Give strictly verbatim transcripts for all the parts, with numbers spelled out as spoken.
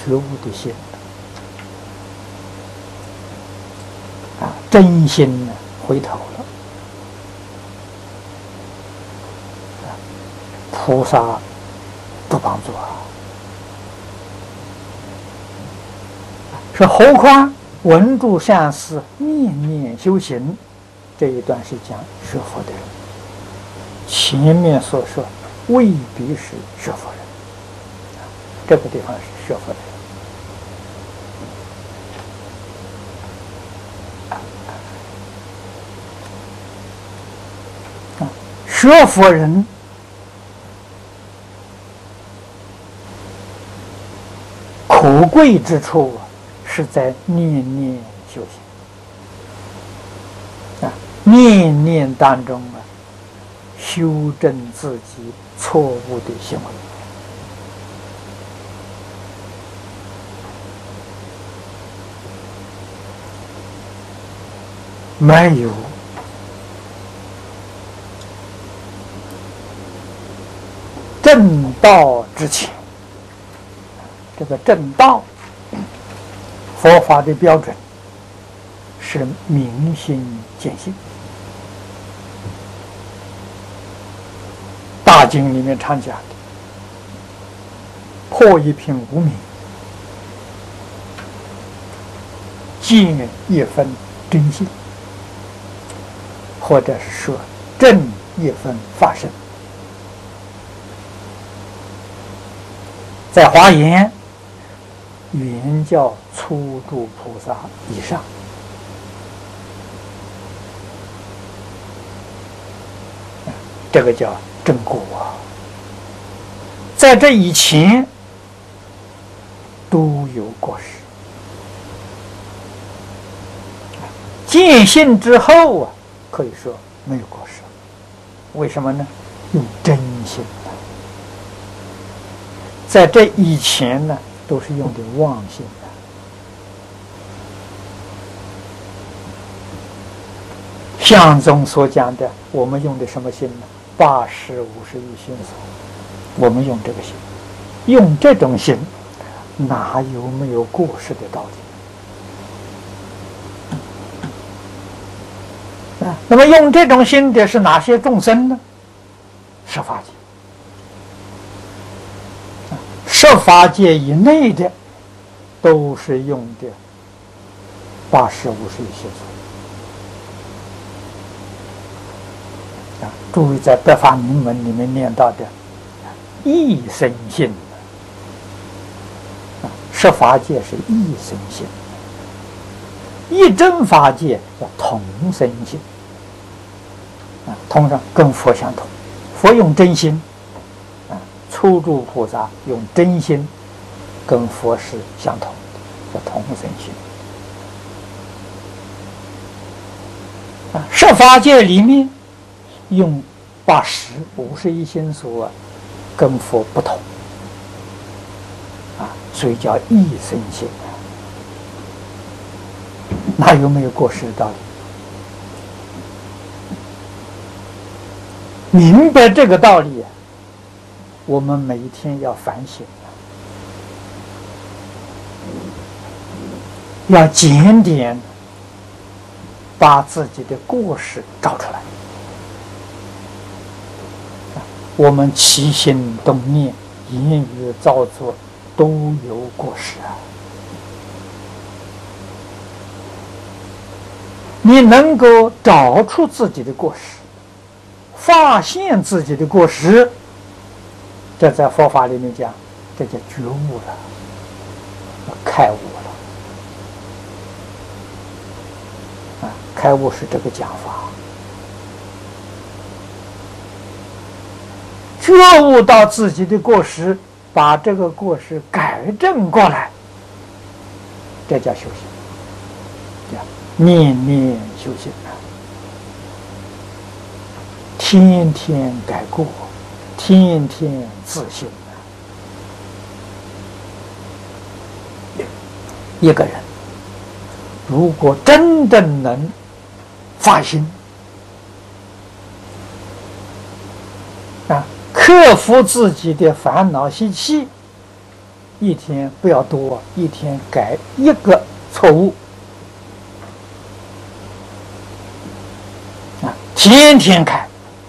觉悟的心啊，真心呢回头了，菩萨不帮助啊。说何况闻住善事，念念修行，这一段是讲学佛的人。前面所说未必是学佛人，这个地方是学佛的人。学佛人可贵之处是在念念修行啊，念念当中啊，修正自己错误的行为。没有正道之前，这个正道，佛法的标准是明心见性。大经里面常讲的，破一品无明，见一分真性，或者是说正一分法身。在华严原叫初住菩萨以上，这个叫正果啊。在这以前都有过失，见性之后啊，可以说没有过失。为什么呢？用真心。在这以前呢，都是用的妄心的。相宗所讲的，我们用的什么心呢？八十五十一心所，我们用这个心，用这种心，哪有没有过失的道理啊？那么用这种心的是哪些众生呢？十法界。十法界以内的都是用的八十五十一心所啊。诸位在百法明门里面念到的一生性啊，十法界是一生性，一真法界叫同生性啊，同上跟佛相同，佛用真心。初住菩萨用真心，跟佛是相同的，叫同生心。啊，十法界里面用八十五十一心所，跟佛不同，啊，所以叫一生心。哪有没有过失的道理？明白这个道理，我们每一天要反省，要检点，把自己的过失找出来。我们起心动念、言语造作都有过失啊！你能够找出自己的过失，发现自己的过失，这在佛法里面讲，这叫觉悟了，开悟了。啊，开悟是这个讲法。觉悟到自己的过失，把这个过失改正过来，这叫修行，叫念念修行啊，天天改过，天天自省啊。一个人如果真正能发心啊，克服自己的烦恼习气， 一天不要多，一天改一个错误啊，天天改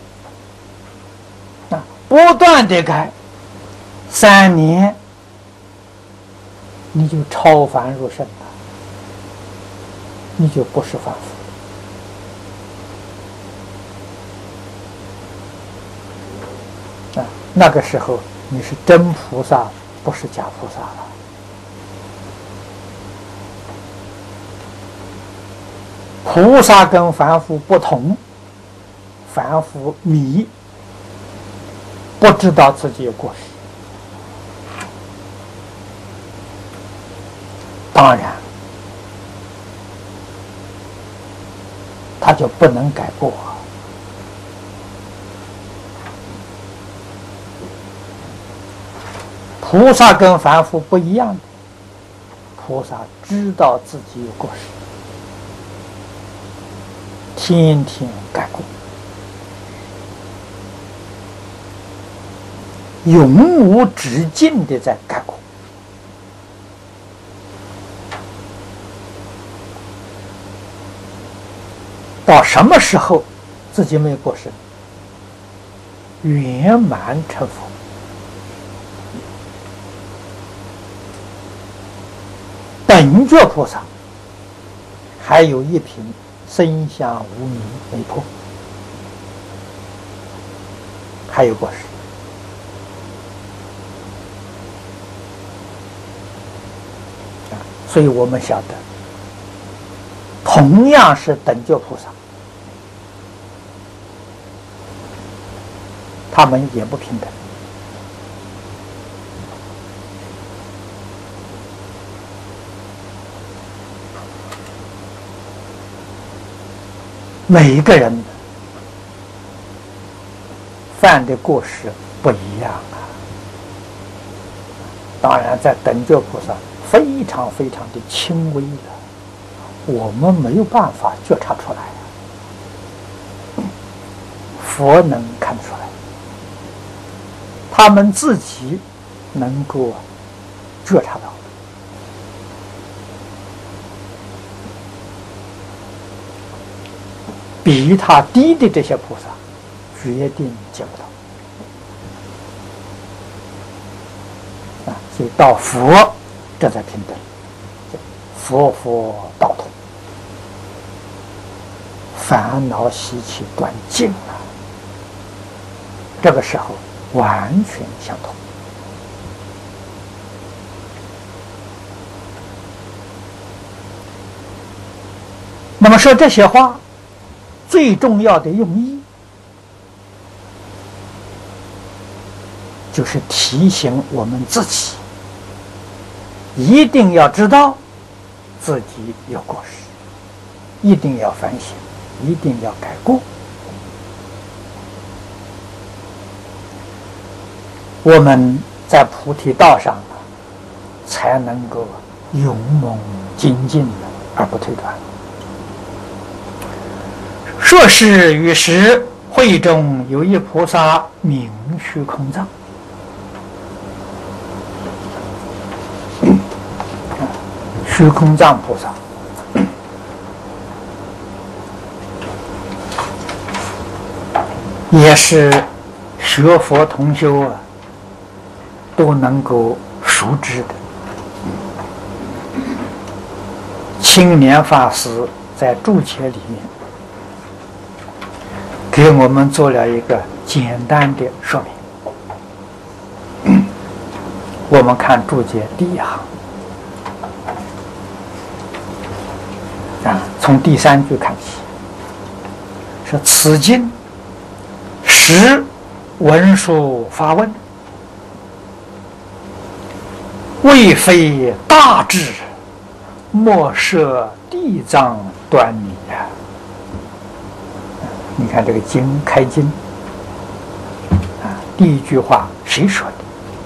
啊，不断的改，三年你就超凡入圣了，你就不是凡夫。啊，那个时候你是真菩萨，不是假菩萨了。菩萨跟凡夫不同，凡夫迷，不知道自己有过失，当然他就不能改过。菩萨跟凡夫不一样的，菩萨知道自己有过失，天天改过，永无止境的在改过。到什么时候自己没有过失？圆满成佛。本觉菩萨还有一品身相无明没破，还有过失。所以我们晓得，同样是等觉菩萨，他们也不平等。每一个人犯的过失不一样啊。当然，在等觉菩萨非常非常的轻微了，我们没有办法觉察出来。佛能看出来，他们自己能够觉察到。比他低的这些菩萨，决定见不到啊！所以到佛，这才平等，佛佛道同，烦恼习气断尽了，这个时候完全相同。那么说这些话，最重要的用意，就是提醒我们自己，一定要知道自己有过失，一定要反省，一定要改过。我们在菩提道上呢，才能够勇猛精进而不退转。说是与时，会中有一菩萨名虚空藏，虚空藏菩萨也是学佛同修啊都能够熟知的。青年法师在注解里面给我们做了一个简单的说明。我们看注解第一行啊，从第三句看起，说此经实文殊发问，未非大智，莫涉地藏端倪呀。你看这个经开经啊，第一句话谁说的？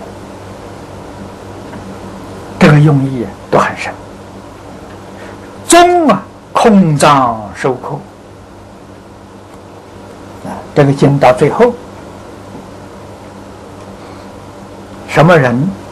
这个用意都很深。宗啊，空藏受扣啊，这个经到最后，什么人